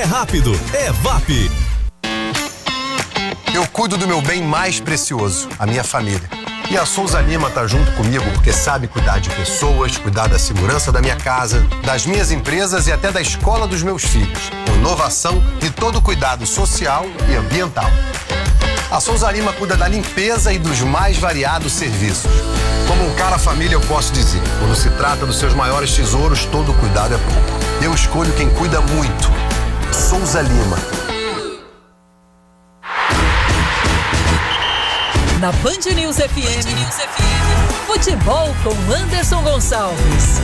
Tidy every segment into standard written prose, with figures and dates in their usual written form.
rápido, é VAP. Eu cuido do meu bem mais precioso, a minha família. E a Souza Lima tá junto comigo porque sabe cuidar de pessoas, cuidar da segurança da minha casa, das minhas empresas e até da escola dos meus filhos. Com inovação e todo cuidado social e ambiental. A Souza Lima cuida da limpeza e dos mais variados serviços. Como um cara família, eu posso dizer, quando se trata dos seus maiores tesouros, todo cuidado é pouco. Eu escolho quem cuida muito. Souza Lima. Na Band News FM, futebol com Anderson Gonçalves.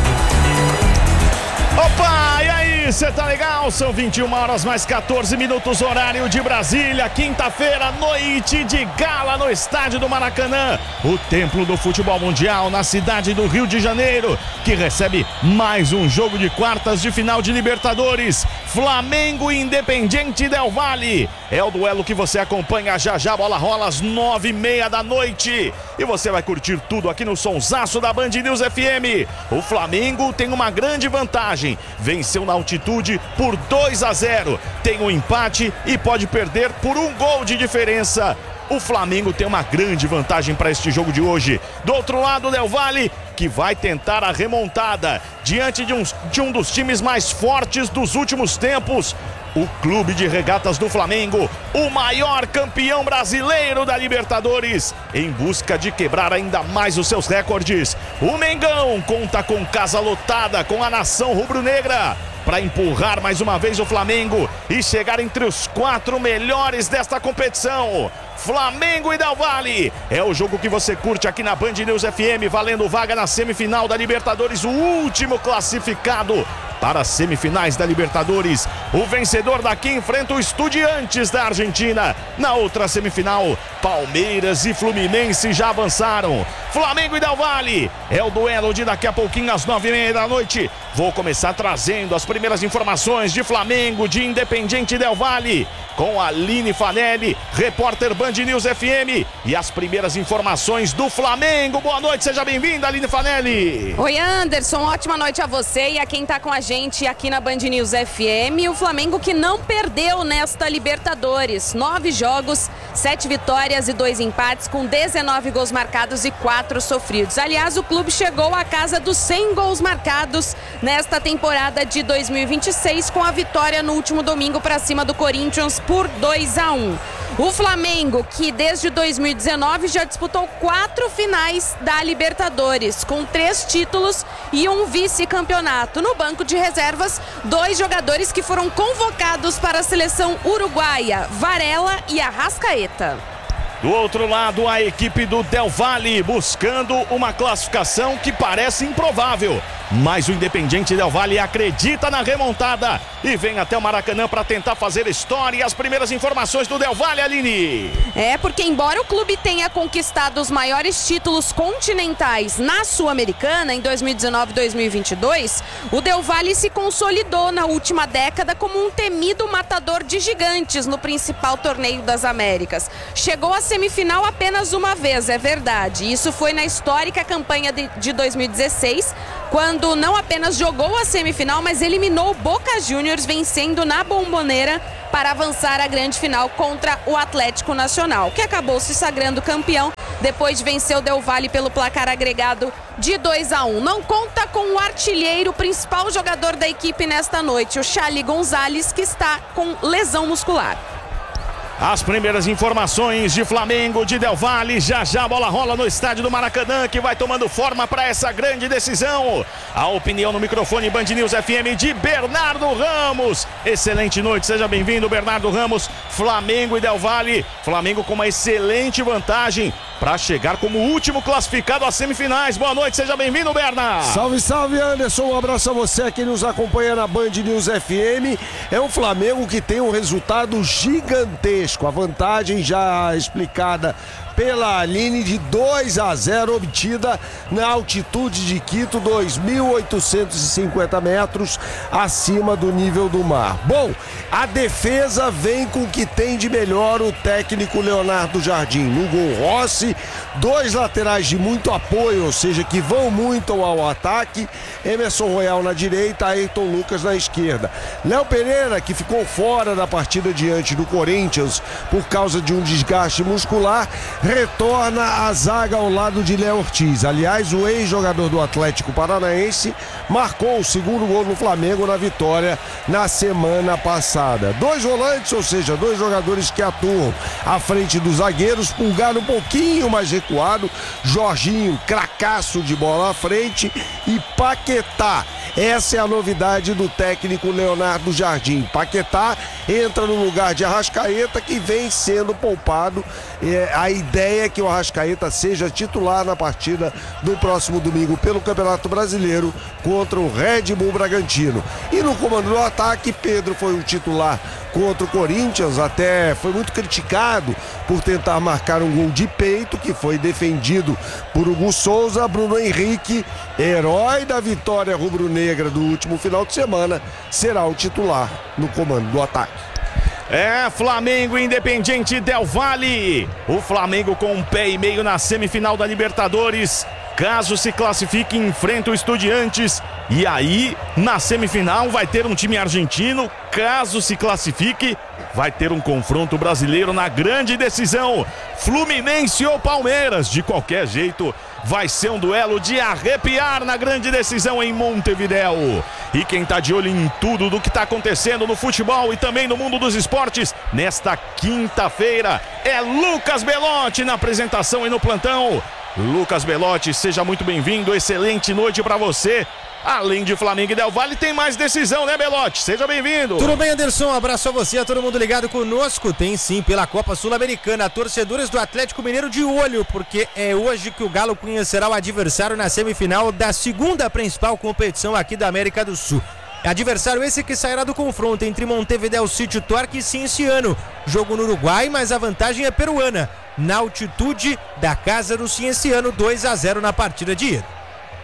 Opa, e aí, você tá legal? São 21 horas mais 14 minutos, horário de Brasília, quinta-feira, noite de gala no estádio do Maracanã, o templo do futebol mundial na cidade do Rio de Janeiro, que recebe mais um jogo de quartas de final de Libertadores, Flamengo e Independiente Del Valle. É o duelo que você acompanha já já, bola rola às 9h30 da noite. E você vai curtir tudo aqui no sonsaço da Band News FM. O Flamengo tem uma grande vantagem. Venceu na altitude por 2-0. Tem um empate e pode perder por 1 gol de diferença. O Flamengo tem uma grande vantagem para este jogo de hoje. Do outro lado, o Del Valle, que vai tentar a remontada diante de um dos times mais fortes dos últimos tempos. O Clube de Regatas do Flamengo, o maior campeão brasileiro da Libertadores, em busca de quebrar ainda mais os seus recordes. O Mengão conta com casa lotada com a nação rubro-negra para empurrar mais uma vez o Flamengo e chegar entre os 4 melhores desta competição. Flamengo e Del Valle é o jogo que você curte aqui na Band News FM, valendo vaga na semifinal da Libertadores, o último classificado para as semifinais da Libertadores. O vencedor daqui enfrenta o Estudiantes da Argentina. Na outra semifinal, Palmeiras e Fluminense já avançaram. Flamengo e Del Valle é o duelo de daqui a pouquinho às 9h30 da noite. Vou começar trazendo as primeiras informações de Flamengo, de Independiente Del Valle, com a Aline Fanelli, repórter Band News FM, e as primeiras informações do Flamengo. Boa noite, seja bem-vinda, Aline Fanelli. Oi, Anderson, ótima noite a você e a quem tá com a gente aqui na Band News FM. O Flamengo que não perdeu nesta Libertadores. 9 jogos, 7 vitórias e 2 empates, com 19 gols marcados e 4 sofridos. Aliás, o clube chegou à casa dos 100 gols marcados nesta temporada de 2026, com a vitória no último domingo para cima do Corinthians por 2-1. O Flamengo, que desde 2019 já disputou 4 finais da Libertadores, com 3 títulos e um vice-campeonato. No banco de reservas, 2 jogadores que foram convocados para a seleção uruguaia, Varela e Arrascaeta. Do outro lado, a equipe do Del Valle buscando uma classificação que parece improvável. Mas o Independiente Del Valle acredita na remontada e vem até o Maracanã para tentar fazer história. E as primeiras informações do Del Valle, Aline. Porque embora o clube tenha conquistado os maiores títulos continentais na Sul-Americana em 2019 e 2022, o Del Valle se consolidou na última década como um temido matador de gigantes no principal torneio das Américas. Chegou à semifinal apenas uma vez, é verdade. Isso foi na histórica campanha de 2016, quando não apenas jogou a semifinal, mas eliminou o Boca Juniors, vencendo na Bombonera para avançar à grande final contra o Atlético Nacional, que acabou se sagrando campeão depois de vencer o Del Valle pelo placar agregado de 2-1. Não conta com o artilheiro, principal jogador da equipe nesta noite, o Charly González, que está com lesão muscular. As primeiras informações de Flamengo, de Del Valle, já já a bola rola no estádio do Maracanã, que vai tomando forma para essa grande decisão. A opinião no microfone Band News FM de Bernardo Ramos. Excelente noite, seja bem-vindo, Bernardo Ramos. Flamengo e Del Valle, Flamengo com uma excelente vantagem para chegar como último classificado às semifinais. Boa noite, seja bem-vindo, Berna. Salve, salve, Anderson. Um abraço a você que nos acompanha na Band News FM. É um Flamengo que tem um resultado gigantesco. A vantagem já explicada pela Aline de 2-0, obtida na altitude de Quito, 2.850 metros acima do nível do mar. Bom, a defesa vem com o que tem de melhor o técnico Leonardo Jardim. No gol, Rossi, 2 laterais de muito apoio, ou seja, que vão muito ao ataque. Emerson Royal na direita, Ayrton Lucas na esquerda. Léo Pereira, que ficou fora da partida diante do Corinthians por causa de um desgaste muscular, retorna à zaga ao lado de Léo Ortiz. Aliás, o ex-jogador do Atlético Paranaense marcou o segundo gol no Flamengo na vitória na semana passada. 2 volantes, ou seja, 2 jogadores que atuam à frente dos zagueiros. Pulgar um pouquinho mais recuado, Jorginho, cracaço de bola à frente, e Paquetá. Essa é a novidade do técnico Leonardo Jardim. Paquetá entra no lugar de Arrascaeta, que vem sendo poupado. A ideia é que o Arrascaeta seja titular na partida do próximo domingo pelo Campeonato Brasileiro contra o Red Bull Bragantino. E no comando do ataque, Pedro foi o titular contra o Corinthians, até foi muito criticado por tentar marcar um gol de peito, que foi defendido por Hugo Souza. Bruno Henrique, herói da vitória rubro-negra do último final de semana, será o titular no comando do ataque. Flamengo Independiente Del Valle. O Flamengo com um pé e meio na semifinal da Libertadores. Caso se classifique, enfrenta o Estudiantes. E aí, na semifinal, vai ter um time argentino. Caso se classifique, vai ter um confronto brasileiro na grande decisão. Fluminense ou Palmeiras. De qualquer jeito, vai ser um duelo de arrepiar na grande decisão em Montevidéu. E quem tá de olho em tudo do que tá acontecendo no futebol e também no mundo dos esportes, nesta quinta-feira, é Lucas Belotti na apresentação e no plantão. Lucas Belotti, seja muito bem-vindo, excelente noite pra você. Além de Flamengo e Del Valle, tem mais decisão, né, Belotti? Seja bem-vindo. Tudo bem, Anderson? Um abraço a você, a todo mundo ligado conosco. Tem sim, pela Copa Sul-Americana. Torcedores do Atlético Mineiro de olho, porque é hoje que o Galo conhecerá o adversário na semifinal da segunda principal competição aqui da América do Sul. Adversário esse que sairá do confronto entre Montevidéu City Torque e Cienciano. Jogo no Uruguai, mas a vantagem é peruana. Na altitude da casa do Cienciano, 2-0 na partida de ida.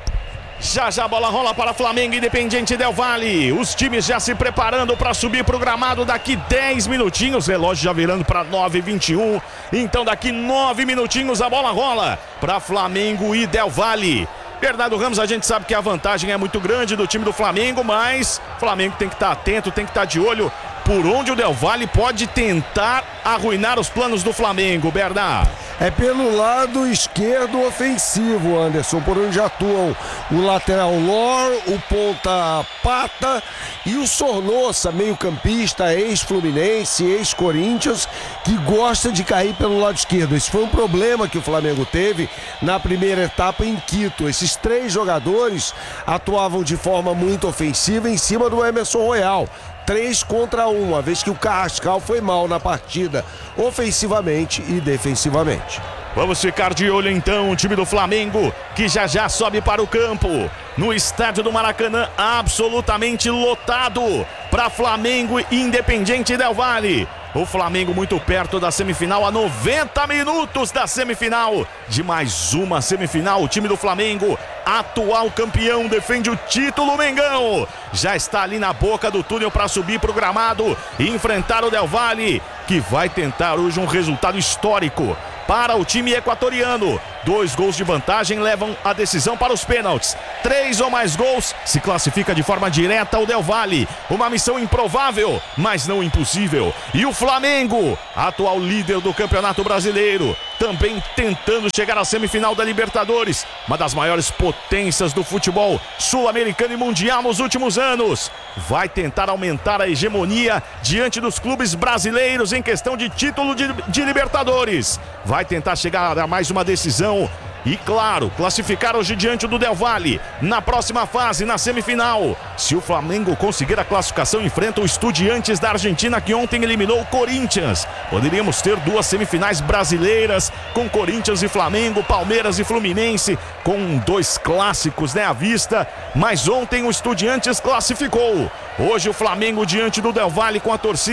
Já a bola rola para Flamengo Independiente Del Valle. Os times já se preparando para subir para o gramado daqui 10 minutinhos. Relógio já virando para 9h21. Então daqui 9 minutinhos a bola rola para Flamengo e Del Valle. Bernardo Ramos, a gente sabe que a vantagem é muito grande do time do Flamengo, mas o Flamengo tem que estar atento, tem que estar de olho por onde o Del Valle pode tentar arruinar os planos do Flamengo, Bernardo. É pelo lado esquerdo ofensivo, Anderson, por onde atuam o lateral Lor, o ponta Pata e o Sornosa, meio-campista, ex-Fluminense, ex-Corinthians, que gosta de cair pelo lado esquerdo. Esse foi um problema que o Flamengo teve na primeira etapa em Quito. Esses 3 jogadores atuavam de forma muito ofensiva em cima do Emerson Royal. 3 contra 1, uma vez que o Carrascal foi mal na partida, ofensivamente e defensivamente. Vamos ficar de olho então, o time do Flamengo, que já sobe para o campo. No estádio do Maracanã, absolutamente lotado para Flamengo e Independiente Del Valle. O Flamengo muito perto da semifinal, a 90 minutos da semifinal, de mais uma semifinal. O time do Flamengo, atual campeão, defende o título, Mengão. Já está ali na boca do túnel para subir para o gramado e enfrentar o Del Valle, que vai tentar hoje um resultado histórico para o time equatoriano. 2 gols de vantagem levam a decisão para os pênaltis. 3 ou mais gols, se classifica de forma direta o Del Valle. Uma missão improvável, mas não impossível. E o Flamengo, atual líder do Campeonato Brasileiro, também tentando chegar à semifinal da Libertadores, uma das maiores potências do futebol sul-americano e mundial nos últimos anos. Vai tentar aumentar a hegemonia diante dos clubes brasileiros em questão de título de Libertadores. Vai tentar chegar a mais uma decisão e, claro, classificar hoje diante do Del Valle na próxima fase, na semifinal. Se o Flamengo conseguir a classificação, enfrenta o Estudiantes da Argentina, que ontem eliminou o Corinthians. Poderíamos ter 2 semifinais brasileiras com Corinthians e Flamengo, Palmeiras e Fluminense, com 2 clássicos, né, à vista. Mas ontem o Estudiantes classificou. Hoje o Flamengo diante do Del Valle com a torcida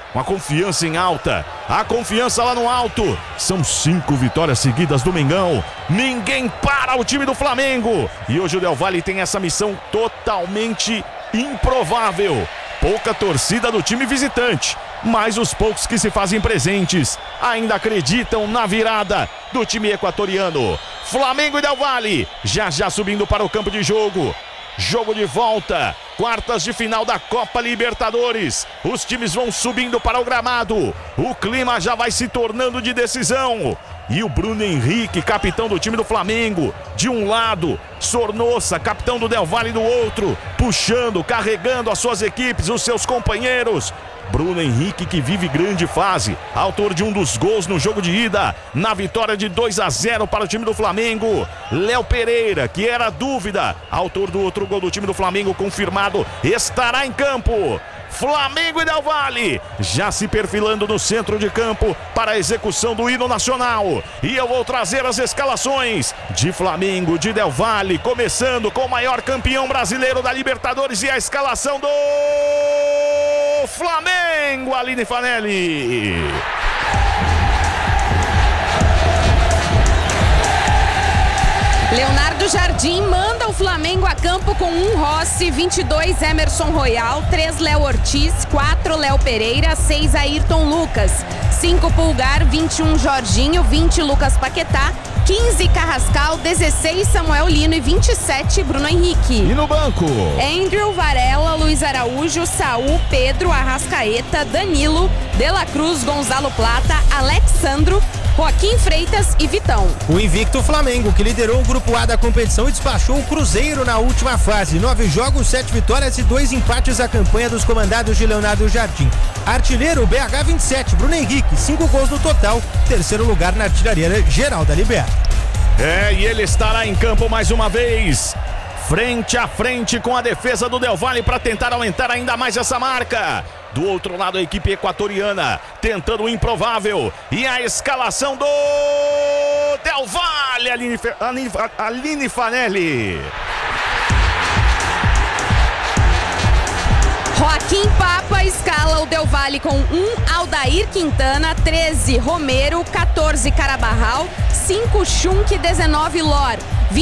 com a confiança em alta, a confiança lá no alto. São 5 vitórias seguidas do Mengão. Ninguém para o time do Flamengo. E hoje o Del Valle tem essa missão totalmente improvável. Pouca torcida do time visitante, mas os poucos que se fazem presentes ainda acreditam na virada do time equatoriano. Flamengo e Del Valle já subindo para o campo de jogo. Jogo de volta, quartas de final da Copa Libertadores. Os times vão subindo para o gramado. O clima já vai se tornando de decisão. E o Bruno Henrique, capitão do time do Flamengo, de um lado, Sornosa, capitão do Del Valle do outro, puxando, carregando as suas equipes, os seus companheiros. Bruno Henrique, que vive grande fase, autor de um dos gols no jogo de ida, na vitória de 2-0 para o time do Flamengo. Léo Pereira, que era dúvida, autor do outro gol do time do Flamengo, confirmado, estará em campo. Flamengo e Del Valle já se perfilando no centro de campo para a execução do hino nacional. E eu vou trazer as escalações de Flamengo, de Del Valle, começando com o maior campeão brasileiro da Libertadores e a escalação do Flamengo, Aline Fanelli. Leonardo Jardim manda o Flamengo a campo com 1 Rossi, 22 Emerson Royal, 3 Léo Ortiz, 4 Léo Pereira, 6 Ayrton Lucas, 5 Pulgar, 21 Jorginho, 20 Lucas Paquetá, 15 Carrascal, 16 Samuel Lino e 27 Bruno Henrique. E no banco? Andrew, Varela, Luiz Araújo, Saul, Pedro, Arrascaeta, Danilo, De La Cruz, Gonzalo Plata, Alexandro, Joaquim Freitas e Vitão. O invicto Flamengo, que liderou o grupo A da competição e despachou o Cruzeiro na última fase. 9 jogos, 7 vitórias e 2 empates a campanha dos comandados de Leonardo Jardim. Artilheiro BH 27, Bruno Henrique, 5 gols no total, terceiro lugar na artilharia geral da Liberta. E ele estará em campo mais uma vez, frente a frente com a defesa do Del Valle para tentar aumentar ainda mais essa marca. Do outro lado, a equipe equatoriana tentando o improvável. E a escalação do Del Valle, Aline Fanelli. Joaquim Papa escala o Del Valle com 1 Aldair Quintana, 13 Romero, 14 Carabarral, 5 Schunk, 19 Lor,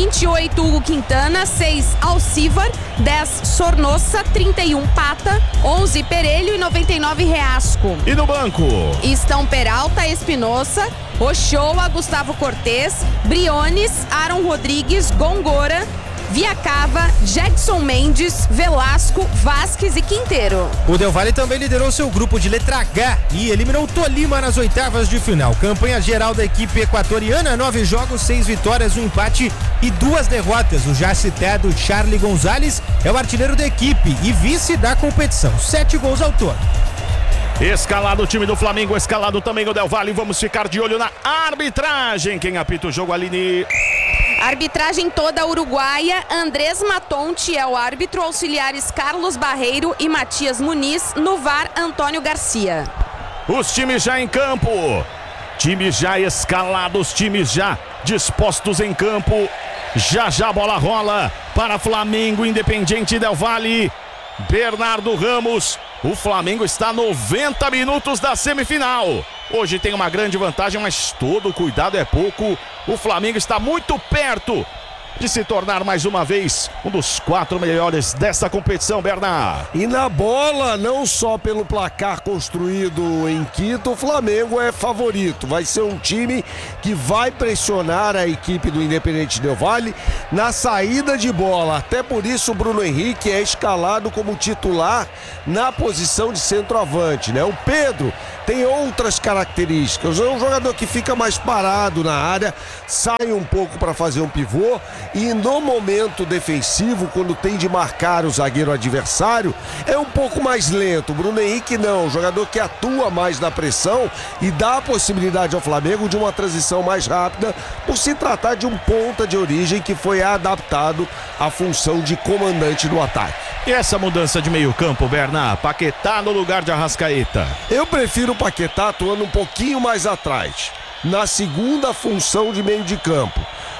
28 Hugo Quintana, 6 Alcivar, 10 Sornosa, 31 Pata, 11 Perelho e 99 Reasco. E no banco? Estão Peralta, Espinosa, Ochoa, Gustavo Cortez, Briones, Aaron Rodrigues, Gongora, Viacava, Jackson Mendes, Velasco, Vasquez e Quinteiro. O Del Valle também liderou seu grupo de letra H e eliminou o Tolima nas oitavas de final. Campanha geral da equipe equatoriana, 9 jogos, 6 vitórias, 1 empate e 2 derrotas. O já citado Charlie Gonzalez é o artilheiro da equipe e vice da competição, 7 gols ao todo. Escalado o time do Flamengo, escalado também o Del Valle. Vamos ficar de olho na arbitragem. Quem apita o jogo, Aline? Arbitragem toda uruguaia. Andrés Matonte é o árbitro, auxiliares Carlos Barreiro e Matias Muniz. No VAR, Antônio Garcia. Os times já em campo. Times já escalados, times já dispostos em campo. Já a bola rola para Flamengo, Independiente Del Valle. Bernardo Ramos. O Flamengo está a 90 minutos da semifinal. Hoje tem uma grande vantagem, mas todo cuidado é pouco. O Flamengo está muito perto de se tornar mais uma vez um dos 4 melhores dessa competição, Bernard. E na bola, não só pelo placar construído em Quito, o Flamengo é favorito. Vai ser um time que vai pressionar a equipe do Independiente Del Valle na saída de bola. Até por isso o Bruno Henrique é escalado como titular na posição de centroavante, né? O Pedro tem outras características. É um jogador que fica mais parado na área, sai um pouco para fazer um pivô e no momento defensivo, quando tem de marcar o zagueiro adversário, é um pouco mais lento. O Bruno Henrique não, um jogador que atua mais na pressão e dá a possibilidade ao Flamengo de uma transição mais rápida, por se tratar de um ponta de origem que foi adaptado à função de comandante do ataque. E essa mudança de meio campo, Bernard? Paquetá no lugar de Arrascaeta. Eu prefiro o Paquetá atuando um pouquinho mais atrás, na segunda função de meio de campo,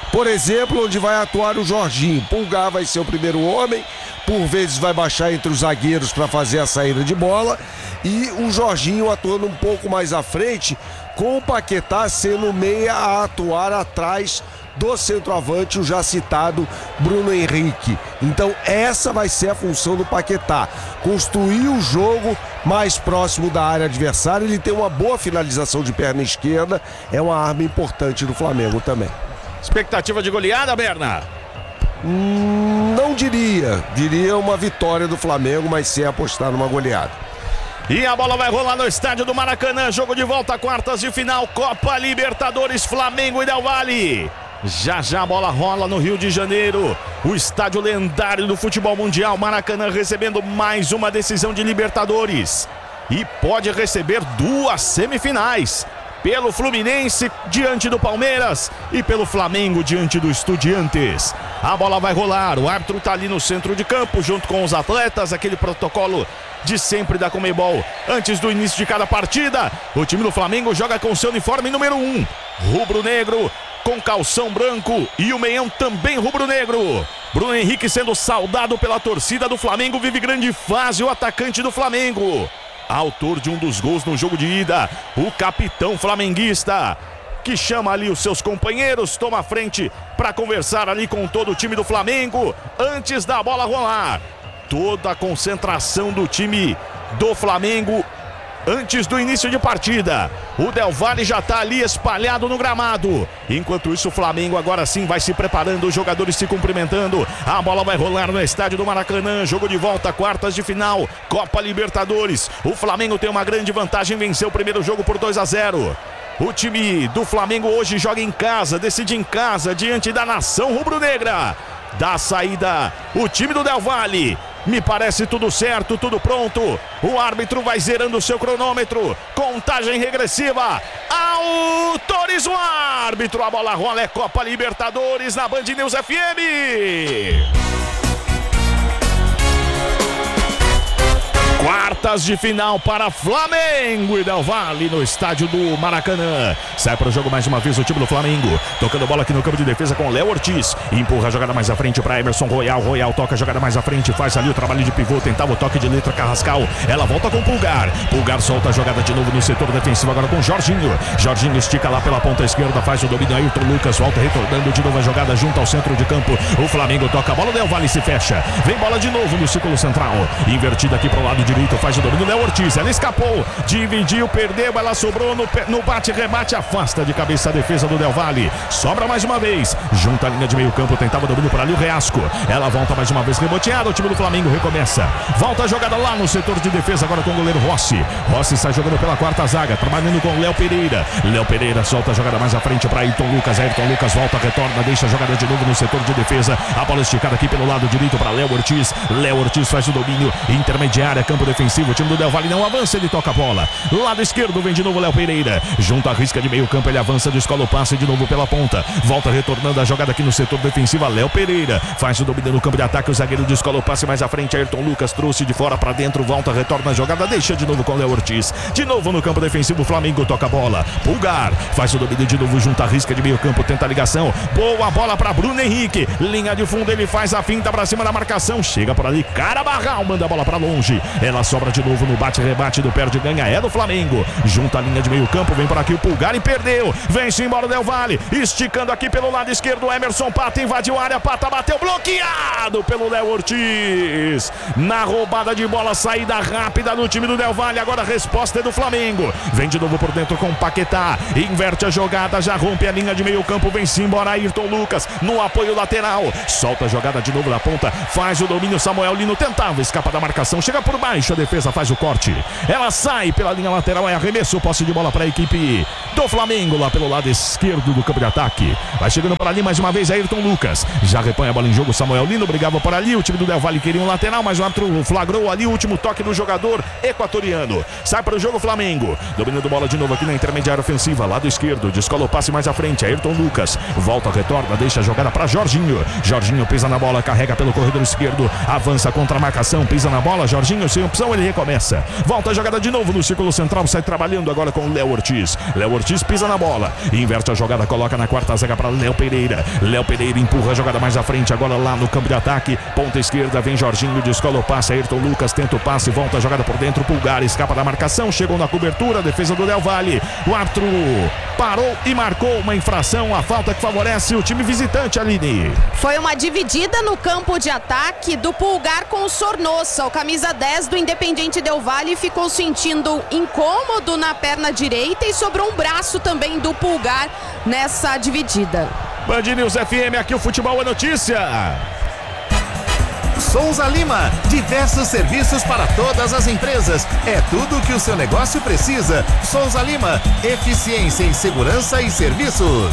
Por exemplo, onde vai atuar o Jorginho. Pulgar vai ser o primeiro homem, por vezes vai baixar entre os zagueiros para fazer a saída de bola, e o Jorginho atuando um pouco mais à frente, com o Paquetá sendo meia a atuar atrás do centroavante, o já citado Bruno Henrique. Então essa vai ser a função do Paquetá, construir o jogo mais próximo da área adversária. Ele tem uma boa finalização de perna esquerda, é uma arma importante do Flamengo também. Expectativa de goleada, Berna? Não diria uma vitória do Flamengo, mas sem apostar numa goleada. E a bola vai rolar no estádio do Maracanã, jogo de volta, quartas de final, Copa Libertadores, Flamengo e Del Valle. Já já a bola rola no Rio de Janeiro, o estádio lendário do futebol mundial, Maracanã recebendo mais uma decisão de Libertadores. E pode receber 2 semifinais, pelo Fluminense diante do Palmeiras e pelo Flamengo diante do Estudiantes. A bola vai rolar, o árbitro está ali no centro de campo junto com os atletas, aquele protocolo de sempre da Conmebol. Antes do início de cada partida, o time do Flamengo joga com seu uniforme número 1, rubro-negro, com calção branco, e o meião também rubro-negro. Bruno Henrique sendo saudado pela torcida do Flamengo, vive grande fase o atacante do Flamengo. Autor de um dos gols no jogo de ida, o capitão flamenguista, que chama ali os seus companheiros, toma a frente para conversar ali com todo o time do Flamengo antes da bola rolar. Toda a concentração do time do Flamengo antes do início de partida. O Del Valle já está ali espalhado no gramado. Enquanto isso, o Flamengo agora sim vai se preparando, os jogadores se cumprimentando. A bola vai rolar no estádio do Maracanã. Jogo de volta, quartas de final, Copa Libertadores. O Flamengo tem uma grande vantagem, venceu o primeiro jogo por 2-0. O time do Flamengo hoje joga em casa, decide em casa, diante da nação rubro-negra. Dá saída o time do Del Valle. Me parece tudo certo, tudo pronto. O árbitro vai zerando o seu cronômetro. Contagem regressiva. Autoriza o árbitro. A bola rola, é Copa Libertadores na Band News FM. Quartas de final para Flamengo e Del Valle no estádio do Maracanã. Sai para o jogo mais uma vez o time do Flamengo. Tocando bola aqui no campo de defesa com Léo Ortiz. Empurra a jogada mais à frente para Emerson Royal. Royal toca a jogada mais à frente. Faz ali o trabalho de pivô. Tentava o toque de letra Carrascal. Ela volta com Pulgar. Pulgar solta a jogada de novo no setor defensivo agora com Jorginho. Jorginho estica lá pela ponta esquerda. Faz o domínio. Ayrton Lucas volta retornando de novo a jogada junto ao centro de campo. O Flamengo toca a bola. Del Valle se fecha. Vem bola de novo no círculo central. Invertida aqui para o lado direito. Faz o domínio. Léo Ortiz. Ela escapou. Dividiu. Perdeu. Ela sobrou no bate-rebate. Afasta de cabeça a defesa do Del Valle. Sobra mais uma vez. Junta a linha de meio campo. Tentava o domínio por ali o Reasco. Ela volta mais uma vez reboteada. O time do Flamengo recomeça. Volta a jogada lá no setor de defesa agora com o goleiro Rossi. Rossi sai jogando pela quarta zaga. Trabalhando com Léo Pereira. Léo Pereira solta a jogada mais à frente para Ayrton Lucas. Ayrton Lucas volta, retorna, deixa a jogada de novo no setor de defesa. A bola esticada aqui pelo lado direito para Léo Ortiz. Léo Ortiz faz o domínio. Intermediária, campo defensivo. O time do Del Valle não avança, ele toca a bola. Lado esquerdo vem de novo Léo Pereira. Junto à risca de meio campo, ele avança, descola o passe de novo pela ponta. Volta retornando a jogada aqui no setor defensivo. Léo Pereira faz o domínio no campo de ataque. O zagueiro descola o passe mais à frente. Ayrton Lucas trouxe de fora para dentro. Volta, retorna a jogada, deixa de novo com Léo Ortiz. De novo no campo defensivo, o Flamengo toca a bola. Pulgar faz o domínio de novo junto à risca de meio campo. Tenta a ligação. Boa bola para Bruno Henrique. Linha de fundo, ele faz a finta para cima da marcação. Chega por ali, Carabarral manda a bola para longe. Ela sobra de novo no bate-rebate do perde ganha. É do Flamengo. Junta a linha de meio campo. Vem por aqui o Pulgar e perdeu. Vem-se embora o Del Valle. Esticando aqui pelo lado esquerdo. Emerson Pata invadiu a área. Pata bateu. Bloqueado pelo Léo Ortiz. Na roubada de bola. Saída rápida do time do Del Valle. Agora a resposta é do Flamengo. Vem de novo por dentro com o Paquetá. Inverte a jogada. Já rompe a linha de meio campo. Vem-se embora Ayrton Lucas. No apoio lateral. Solta a jogada de novo na ponta. Faz o domínio. Samuel Lino tentava escapar da marcação. Chega por baixo. A defesa faz o corte. Ela sai pela linha lateral. É arremesso. Posse de bola para a equipe do Flamengo. Lá pelo lado esquerdo do campo de ataque. Vai chegando por ali mais uma vez Ayrton Lucas. Já repõe a bola em jogo. Samuel Lino brigava por ali. O time do Del Valle queria um lateral, mas o árbitro flagrou ali o último toque do jogador equatoriano. Sai para o jogo Flamengo. Dominando bola de novo aqui na intermediária ofensiva. Lado esquerdo. Descola o passe mais à frente. Ayrton Lucas. Volta, retorna. Deixa a jogada para Jorginho. Jorginho pisa na bola. Carrega pelo corredor esquerdo. Avança contra a marcação. Pisa na bola. Jorginho sem opção, ele recomeça. Volta a jogada de novo no círculo central, sai trabalhando agora com o Léo Ortiz. Léo Ortiz pisa na bola, inverte a jogada, coloca na quarta zaga para Léo Pereira. Léo Pereira empurra a jogada mais à frente, agora lá no campo de ataque. Ponta esquerda, vem Jorginho, descola o passe, Ayrton Lucas tenta o passe, volta a jogada por dentro, Pulgar escapa da marcação, chegou na cobertura, defesa do Del Valle. O árbitro parou e marcou uma infração, a falta que favorece o time visitante, Aline. Foi uma dividida no campo de ataque do Pulgar com o Sornosa. O camisa 10 do Independiente Del Valle ficou sentindo incômodo na perna direita e sobrou um braço também do Pulgar nessa dividida. Band News FM, aqui o futebol é notícia. Souza Lima, diversos serviços para todas as empresas. É tudo o que o seu negócio precisa. Souza Lima, eficiência em segurança e serviços.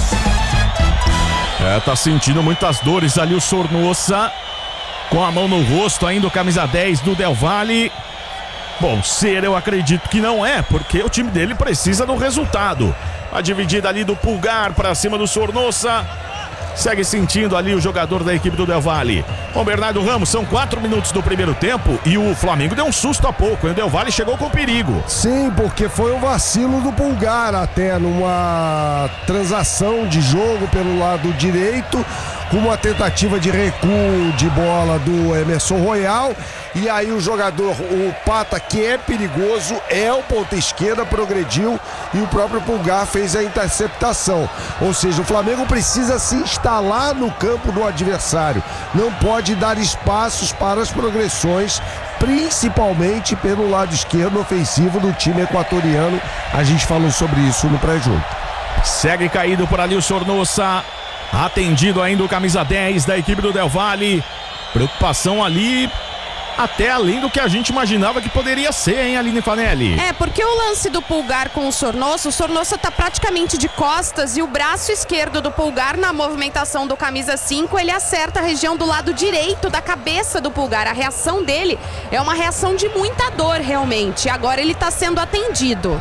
Tá sentindo muitas dores ali o Sornosa, com a mão no rosto ainda, o camisa 10 do Del Valle. Bom, ser eu acredito que não é, porque o time dele precisa do resultado. A dividida ali do Pulgar para cima do Sornosa. Segue sentindo ali o jogador da equipe do Del Valle. Bom, Bernardo Ramos, são 4 minutos do primeiro tempo e o Flamengo deu um susto há pouco. E o Del Valle chegou com perigo. Sim, porque foi um vacilo do Pulgar até numa transação de jogo pelo lado direito, com uma tentativa de recuo de bola do Emerson Royal. E aí o jogador, o Pata, que é perigoso, é o ponta esquerda, progrediu e o próprio Pulgar fez a interceptação. Ou seja, o Flamengo precisa se instalar no campo do adversário. Não pode dar espaços para as progressões, principalmente pelo lado esquerdo ofensivo do time equatoriano. A gente falou sobre isso no pré-jogo. Segue caído por ali o Sornosa. Atendido ainda o camisa 10 da equipe do Del Valle. Preocupação ali, até além do que a gente imaginava que poderia ser, hein, Aline Fanelli? Porque o lance do Pulgar com o Sornosa tá praticamente de costas e o braço esquerdo do Pulgar na movimentação do camisa 5, ele acerta a região do lado direito da cabeça do Pulgar. A reação dele é uma reação de muita dor, realmente. Agora ele tá sendo atendido.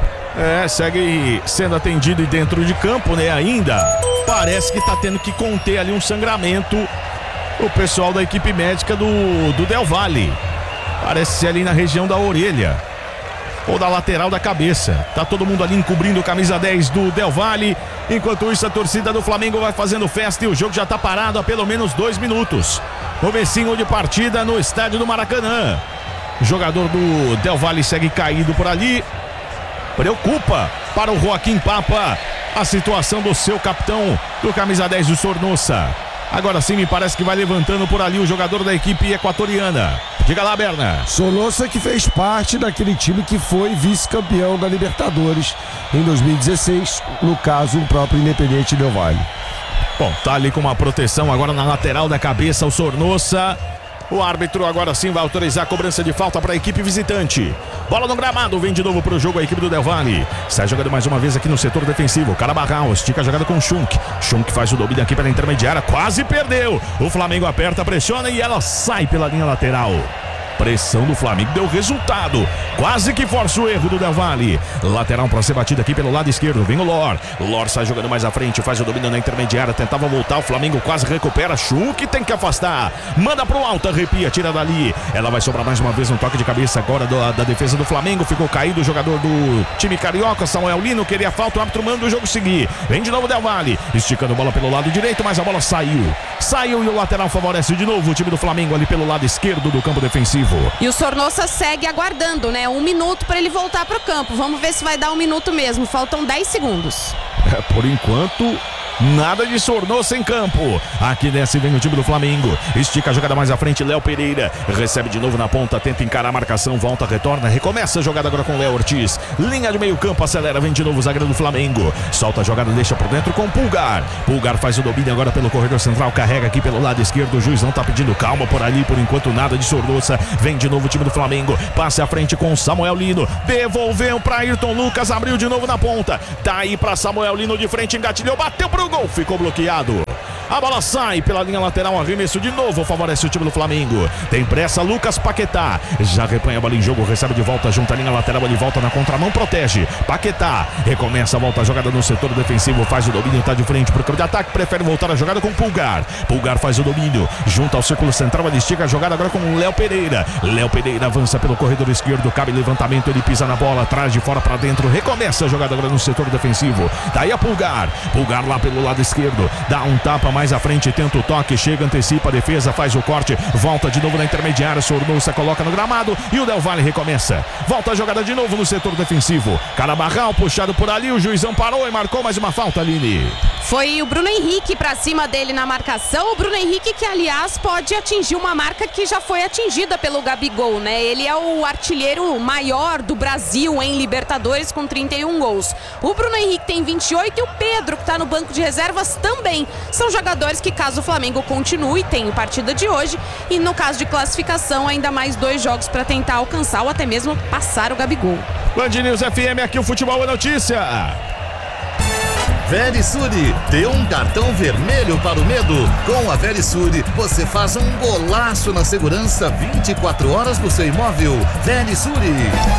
Segue sendo atendido e dentro de campo, né, ainda. Parece que tá tendo que conter ali um sangramento o pessoal da equipe médica do Del Valle. Parece ser ali na região da orelha ou da lateral da cabeça. Tá todo mundo ali encobrindo o camisa 10 do Del Valle. Enquanto isso, a torcida do Flamengo vai fazendo festa e o jogo já tá parado há pelo menos 2 minutos. Comecinho de partida no estádio do Maracanã. O jogador do Del Valle segue caído por ali. Preocupa para o Joaquim Papa a situação do seu capitão, do camisa 10 do Sornosa. Agora sim me parece que vai levantando por ali o jogador da equipe equatoriana. Diga lá, Berna. Sornosa, que fez parte daquele time que foi vice-campeão da Libertadores em 2016, no caso o próprio Independiente Del Valle. Bom, tá ali com uma proteção agora na lateral da cabeça o Sornosa. O árbitro agora sim vai autorizar a cobrança de falta para a equipe visitante. Bola no gramado, vem de novo para o jogo a equipe do Del Valle. Sai jogando mais uma vez aqui no setor defensivo. Carabarral estica a jogada com o Schunk. Schunk faz o domínio aqui pela intermediária, quase perdeu. O Flamengo aperta, pressiona e ela sai pela linha lateral. Pressão do Flamengo deu resultado. Quase que força o erro do Del Valle. Lateral para ser batida aqui pelo lado esquerdo. Vem o Lor. Lor sai jogando mais à frente. Faz o domínio na intermediária. Tentava voltar. O Flamengo quase recupera. Schunk tem que afastar. Manda pro alto. Arrepia. Tira dali. Ela vai sobrar mais uma vez um toque de cabeça agora da defesa do Flamengo. Ficou caído o jogador do time carioca. Samuel Lino queria falta. O árbitro manda o jogo seguir. Vem de novo o Del Valle. Esticando a bola pelo lado direito. Mas a bola saiu. Saiu e o lateral favorece de novo o time do Flamengo ali pelo lado esquerdo do campo defensivo. E o Sornosa segue aguardando, né? 1 minuto para ele voltar pro campo. Vamos ver se vai dar 1 minuto mesmo. Faltam 10 segundos. Por enquanto, nada de Sornosa em campo. Aqui desce, vem o time do Flamengo. Estica a jogada mais à frente, Léo Pereira. Recebe de novo na ponta, tenta encarar a marcação. Volta, retorna, recomeça a jogada agora com Léo Ortiz. Linha de meio campo, acelera, vem de novo o zagueiro do Flamengo. Solta a jogada, deixa por dentro com Pulgar. Pulgar faz o domínio agora pelo corredor central. Carrega aqui pelo lado esquerdo. O juiz não tá pedindo calma por ali. Por enquanto, nada de Sornosa. Vem de novo o time do Flamengo. Passe à frente com Samuel Lino. Devolveu para Ayrton Lucas. Abriu de novo na ponta. Daí para Samuel Lino de frente, engatilhou, bateu pro pro gol, ficou bloqueado. A bola sai pela linha lateral, arremesso de novo, favorece o time do Flamengo. Tem pressa Lucas Paquetá, já repõe a bola em jogo, recebe de volta, junta a linha lateral, ele volta na contramão, protege. Paquetá, recomeça a volta, a jogada no setor defensivo, faz o domínio, tá de frente pro campo de ataque, prefere voltar a jogada com Pulgar. Pulgar faz o domínio, junta ao círculo central, ele estica a jogada agora com o Léo Pereira. Léo Pereira avança pelo corredor esquerdo, cabe levantamento, ele pisa na bola, traz de fora pra dentro, recomeça a jogada agora no setor defensivo. Daí a Pulgar, Pulgar lá pelo lado esquerdo, dá um tapa mais à frente, tenta o toque, chega, antecipa a defesa, faz o corte, volta de novo na intermediária, Sornosa coloca no gramado e o Del Valle recomeça. Volta a jogada de novo no setor defensivo. Carabarral puxado por ali, o juizão parou e marcou mais uma falta, Aline. Foi o Bruno Henrique pra cima dele na marcação. O Bruno Henrique que, aliás, pode atingir uma marca que já foi atingida pelo Gabigol, né? Ele é o artilheiro maior do Brasil em Libertadores com 31 gols. O Bruno Henrique tem 28 e o Pedro, que tá no banco de reservas, também. São jogadores que, caso o Flamengo continue, tem partida de hoje e no caso de classificação, ainda mais 2 jogos para tentar alcançar ou até mesmo passar o Gabigol. Band News FM, aqui o Futebol é Notícia. Verisure, dê um cartão vermelho para o medo. Com a Verisure, você faz um golaço na segurança 24 horas do seu imóvel. Verisure.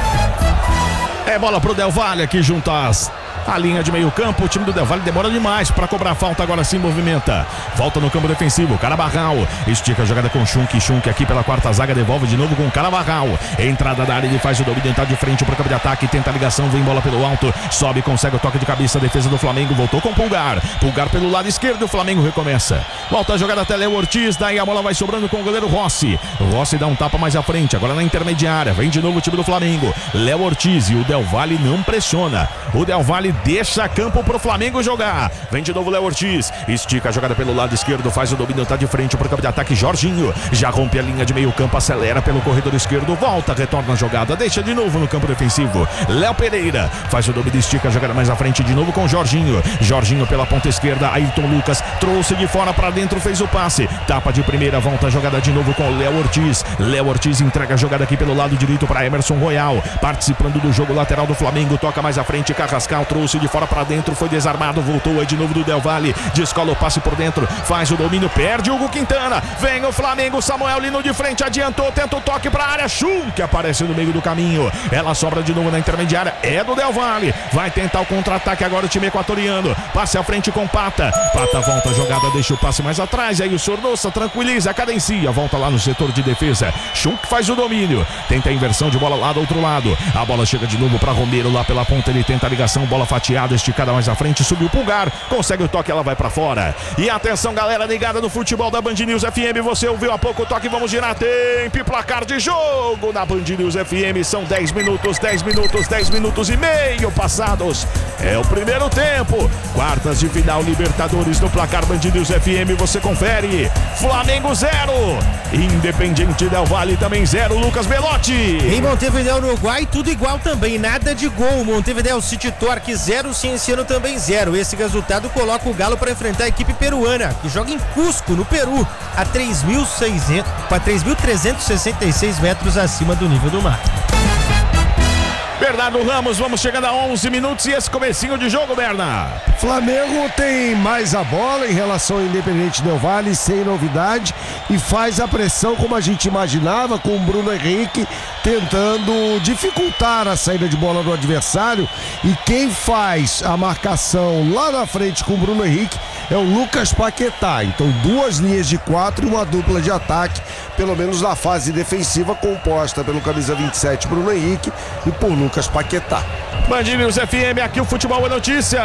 É bola pro Del Valle aqui junto a linha de meio campo. O time do Del Valle demora demais para cobrar falta, agora sim movimenta. Volta no campo defensivo, Carabarral estica a jogada com Schunk aqui pela quarta zaga, devolve de novo com Carabarral. Entrada da área, ele faz o domínio, tá de frente pro campo de ataque, tenta a ligação, vem bola pelo alto, sobe, consegue o toque de cabeça, a defesa do Flamengo, voltou com Pulgar pelo lado esquerdo, o Flamengo recomeça. Volta a jogada até Léo Ortiz, daí a bola vai sobrando com o goleiro Rossi dá um tapa mais à frente, agora na intermediária, vem de novo o time do Flamengo, Léo Ortiz e o Del Valle não pressiona, o Del Valle deixa campo pro Flamengo jogar. Vem de novo Léo Ortiz, estica a jogada pelo lado esquerdo, faz o domínio, tá de frente pro campo de ataque, Jorginho já rompe a linha de meio campo, acelera pelo corredor esquerdo, volta, retorna a jogada, deixa de novo no campo defensivo. Léo Pereira faz o domínio, estica a jogada mais à frente de novo com Jorginho pela ponta esquerda, Ayrton Lucas trouxe de fora pra dentro, fez o passe, tapa de primeira, volta a jogada de novo com Léo Ortiz entrega a jogada aqui pelo lado direito para Emerson Royal, participando do jogo lateral do Flamengo, toca mais à frente, Carrascal trouxe de fora para dentro, foi desarmado, voltou aí de novo do Del Valle, descola o passe por dentro, faz o domínio, perde Hugo Quintana, vem o Flamengo, Samuel Lino de frente, adiantou, tenta o toque para a área, que aparece no meio do caminho, ela sobra de novo na intermediária, é do Del Valle, vai tentar o contra-ataque agora o time equatoriano, passe à frente com Pata volta a jogada, deixa o passe mais atrás, aí o Sornosa tranquiliza, cadencia, volta lá no setor de defesa, Schunk faz o domínio, tenta a inversão de bola lá do outro lado, a bola chega de novo para Romero lá pela ponta, ele tenta a ligação, bola fatiada, esticada mais à frente, subiu o Pulgar, consegue o toque, ela vai pra fora. E atenção, galera ligada no futebol da Band News FM, você ouviu há pouco o toque, vamos girar tempo e placar de jogo na Band News FM, são 10 minutos e meio passados, é o primeiro tempo, quartas de final Libertadores no placar Band News FM, você confere, Flamengo 0, Independiente Del Valle também 0, Lucas Belotti. Em Montevideo, no Uruguai, tudo igual também, nada de gol, Montevideo City Torque 0, Cienciano também 0. Esse resultado coloca o Galo para enfrentar a equipe peruana, que joga em Cusco, no Peru, a 3.366 metros acima do nível do mar. Bernardo Ramos, vamos chegando a 11 minutos e esse comecinho de jogo, Bernardo. Flamengo tem mais a bola em relação ao Independiente Del Valle, sem novidade, e faz a pressão como a gente imaginava, com o Bruno Henrique tentando dificultar a saída de bola do adversário, e quem faz a marcação lá na frente com o Bruno Henrique é o Lucas Paquetá. Então 2 linhas de 4 e uma dupla de ataque, pelo menos na fase defensiva, composta pelo camisa 27 Bruno Henrique e por Lucas Paquetá. Band News FM, aqui o Futebol é Notícia.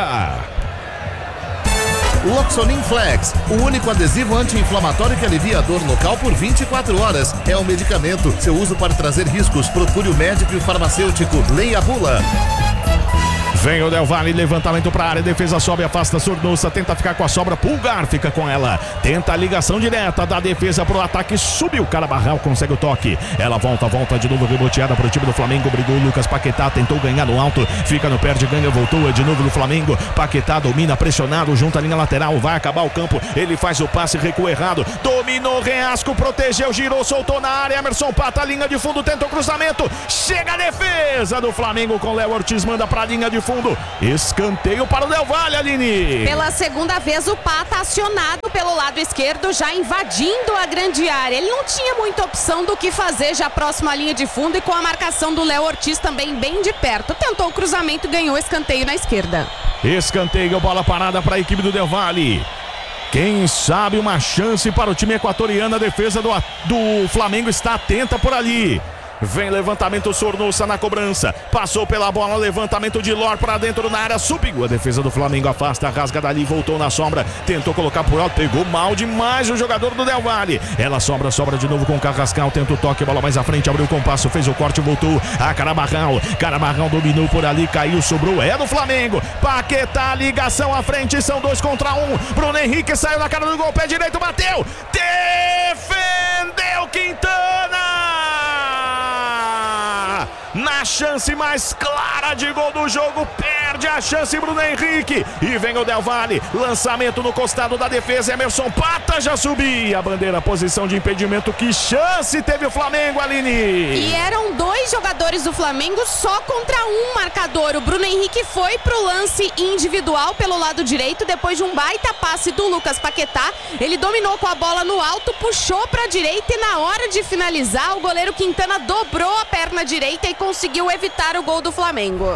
Loxonin Flex, o único adesivo anti-inflamatório que alivia a dor local por 24 horas. É um medicamento. Seu uso pode trazer riscos. Procure o médico e o farmacêutico. Leia a bula. Vem o Del Valle, levantamento para a área, defesa sobe, afasta Sornosa, tenta ficar com a sobra, Pulgar fica com ela, tenta a ligação direta da defesa pro ataque, subiu, Carabarral consegue o toque, ela volta de novo, reboteada pro time do Flamengo, brigou Lucas Paquetá, tentou ganhar no alto, fica no perde, ganha, voltou, de novo no Flamengo, Paquetá domina, pressionado, junto à linha lateral, vai acabar o campo, ele faz o passe, recua errado, dominou, Reasco, protegeu, girou, soltou na área, Emerson Pata, linha de fundo, tenta o cruzamento, chega a defesa do Flamengo com Léo Ortiz, manda pra linha de fundo, fundo. Escanteio para o Del Valle, Aline. Pela segunda vez o Pata acionado pelo lado esquerdo, já invadindo a grande área. Ele não tinha muita opção do que fazer já próximo à linha de fundo e com a marcação do Léo Ortiz também bem de perto. Tentou o cruzamento e ganhou escanteio na esquerda. Escanteio, bola parada para a equipe do Del Valle. Quem sabe uma chance para o time equatoriano. A defesa do Flamengo está atenta por ali. Vem levantamento, Sornosa na cobrança. Passou pela bola, levantamento de Lor para dentro na área. Subiu a defesa do Flamengo, afasta, rasga dali, voltou na sombra. Tentou colocar por alto, pegou mal demais o jogador do Del Valle. Ela sobra de novo com o Carrascal. Tenta o toque, bola mais à frente, abriu o compasso, fez o corte, voltou. A Carabarral dominou por ali, caiu, sobrou, é do Flamengo. Paquetá, ligação à frente, são 2 contra 1. Bruno Henrique saiu na cara do gol, pé direito, bateu. Defendeu Quintana. Na chance mais clara de gol do jogo, perde a chance Bruno Henrique. E vem o Del Valle, lançamento no costado da defesa, Emerson Pata já subia a bandeira, posição de impedimento. Que chance teve o Flamengo, Aline? E eram 2 jogadores do Flamengo só contra um marcador. O Bruno Henrique foi pro lance individual pelo lado direito, depois de um baita passe do Lucas Paquetá. Ele dominou com a bola no alto, puxou pra direita e na hora de finalizar, o goleiro Quintana dobrou a perna direita e conseguiu evitar o gol do Flamengo.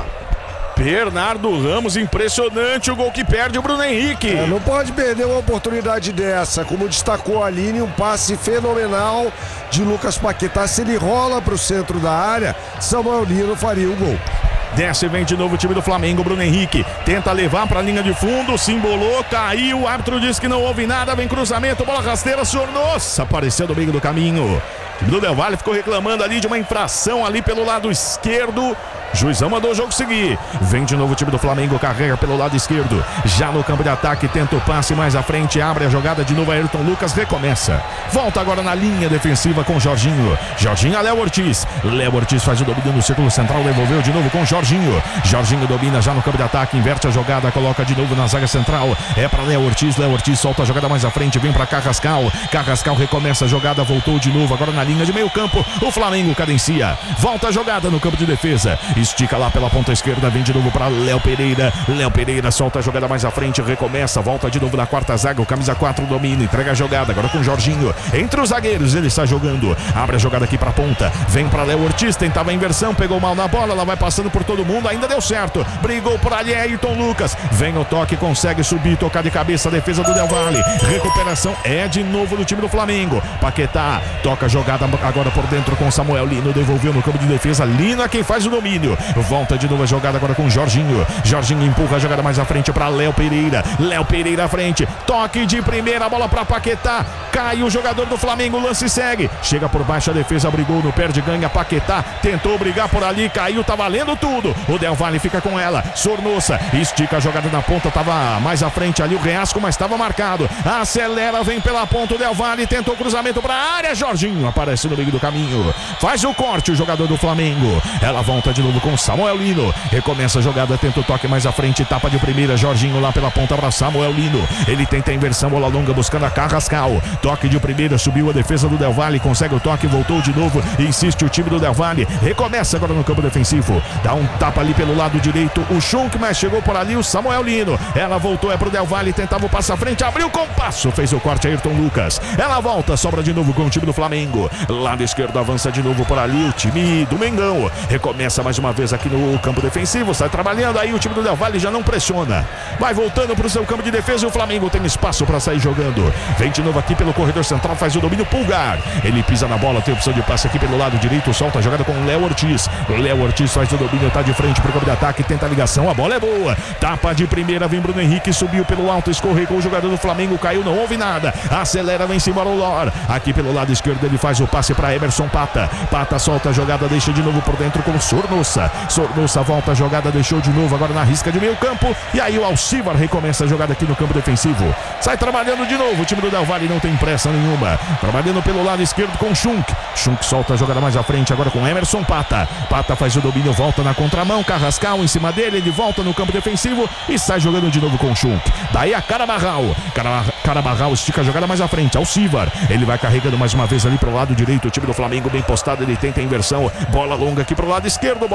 Bernardo Ramos, impressionante o gol que perde o Bruno Henrique. Não pode perder uma oportunidade dessa, como destacou a Aline, um passe fenomenal de Lucas Paquetá. Se ele rola para o centro da área, Samuel Lino faria o gol. Desce, vem de novo o time do Flamengo, Bruno Henrique tenta levar para a linha de fundo, se embolou, caiu, o árbitro diz que não houve nada, vem cruzamento, bola rasteira, Sornosa apareceu no meio do caminho. O time do Del Valle ficou reclamando ali de uma infração ali pelo lado esquerdo. Juizão mandou o jogo seguir. Vem de novo o time do Flamengo, carrega pelo lado esquerdo. Já no campo de ataque, tenta o passe mais à frente, abre a jogada de novo. Ayrton Lucas recomeça. Volta agora na linha defensiva com Jorginho. Jorginho a Léo Ortiz. Léo Ortiz faz o domínio no círculo central, devolveu de novo com Jorginho. Jorginho domina já no campo de ataque, inverte a jogada, coloca de novo na zaga central. É para Léo Ortiz. Léo Ortiz solta a jogada mais à frente, vem para Carrascal. Carrascal recomeça a jogada, voltou de novo agora na linha de meio campo. O Flamengo cadencia. Volta a jogada no campo de defesa. Estica lá pela ponta esquerda, vem de novo para Léo Pereira. Léo Pereira solta a jogada mais à frente, recomeça, volta de novo na quarta zaga. O camisa 4 domina, entrega a jogada agora com Jorginho. Entre os zagueiros, ele está jogando. Abre a jogada aqui para a ponta. Vem para Léo Ortiz, tentava a inversão, pegou mal na bola. Ela vai passando por todo mundo, ainda deu certo. Brigou por ali, Ayrton Lucas. Vem o toque, consegue subir, tocar de cabeça a defesa do Del Valle. Recuperação é de novo do time do Flamengo. Paquetá toca a jogada agora por dentro com Samuel Lino. Devolveu no campo de defesa. Lino é quem faz o domínio. Volta de novo a jogada agora com Jorginho. Jorginho empurra a jogada mais à frente para Léo Pereira. Léo Pereira à frente. Toque de primeira, bola para Paquetá. Cai o jogador do Flamengo, o lance segue. Chega por baixo a defesa, brigou no perde, ganha Paquetá. Tentou brigar por ali, caiu, tá valendo tudo. O Del Valle fica com ela. Sornosa estica a jogada na ponta, tava mais à frente ali o Reasco, mas estava marcado. Acelera, vem pela ponta o Del Valle, tentou cruzamento para a área. Jorginho aparece no meio do caminho. Faz o corte o jogador do Flamengo. Ela volta de novo com Samuel Lino. Recomeça a jogada, tenta o toque mais à frente, tapa de primeira, Jorginho lá pela ponta para Samuel Lino. Ele tenta a inversão, bola longa buscando a Carrascal. Toque de primeira, subiu a defesa do Del Valle, consegue o toque, voltou de novo, insiste o time do Del Valle. Recomeça agora no campo defensivo. Dá um tapa ali pelo lado direito, o Schunk, mas chegou por ali o Samuel Lino. Ela voltou, é pro Del Valle, tentava o passo à frente, abriu com passo, fez o corte Ayrton Lucas. Ela volta, sobra de novo com o time do Flamengo. Lado esquerdo avança de novo por ali o time do Mengão. Recomeça mais uma vez aqui no campo defensivo, sai trabalhando aí, o time do Del Valle já não pressiona. Vai voltando pro seu campo de defesa e o Flamengo tem espaço para sair jogando. Vem de novo aqui pelo corredor central, faz o domínio Pulgar. Ele pisa na bola, tem opção de passe aqui pelo lado direito, solta a jogada com o Léo Ortiz. Léo Ortiz faz o domínio, tá de frente pro campo de ataque, tenta a ligação, a bola é boa. Tapa de primeira, vem Bruno Henrique, subiu pelo alto, escorregou o jogador do Flamengo, caiu, não houve nada. Acelera, vem embora o Lor. Aqui pelo lado esquerdo ele faz o passe para Emerson Pata. Pata solta a jogada, deixa de novo por dentro com Sornosa. Sornosa volta a jogada, deixou de novo agora na risca de meio campo. E aí o Alcivar recomeça a jogada aqui no campo defensivo. Sai trabalhando de novo, o time do Del Valle não tem pressa nenhuma. Trabalhando pelo lado esquerdo com Schunk. Schunk solta a jogada mais à frente agora com Emerson Pata. Pata faz o domínio, volta na contramão. Carrascal em cima dele, ele volta no campo defensivo e sai jogando de novo com Schunk. Daí a Carabarral. Carabarral estica a jogada mais à frente. Alcivar. Ele vai carregando mais uma vez ali pro lado direito. O time do Flamengo bem postado, ele tenta a inversão. Bola longa aqui pro lado esquerdo, bola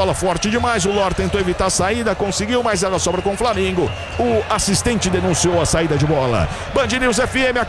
bola forte demais. O Lor tentou evitar a saída, conseguiu, mas ela sobra com o Flamengo. O assistente denunciou a saída de bola. Band News FM.